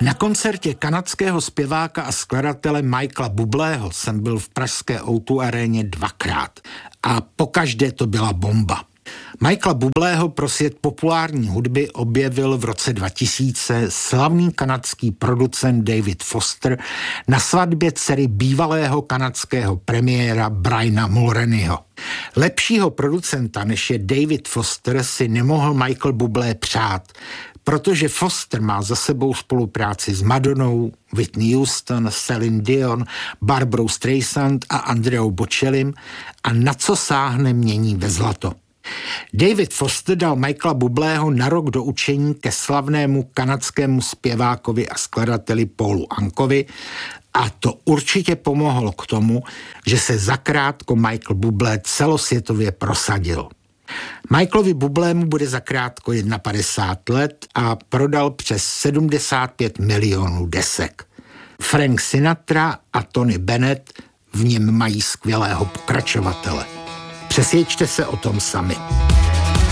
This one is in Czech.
Na koncertě kanadského zpěváka a skladatele Michaela Bublého jsem byl v pražské O2 aréně 2krát a pokaždé to byla bomba. Michaela Bublého pro svět populární hudby objevil v roce 2000 slavný kanadský producent David Foster na svatbě dcery bývalého kanadského premiéra Briana Mulroneyho. Lepšího producenta, než je David Foster, si nemohl Michael Bublé přát, protože Foster má za sebou spolupráci s Madonnou, Whitney Houston, Celine Dion, Barbarou Streisand a Andreou Bocellim a na co sáhne, mění ve zlato. David Foster dal Michaela Bublého na rok do učení ke slavnému kanadskému zpěvákovi a skladateli Paulu Ankovi a to určitě pomohlo k tomu, že se zakrátko Michael Bublé celosvětově prosadil. Michaelovi Bublému bude zakrátko 51 let a prodal přes 75 milionů desek. Frank Sinatra a Tony Bennett v něm mají skvělého pokračovatele. Přesvědčte se o tom sami.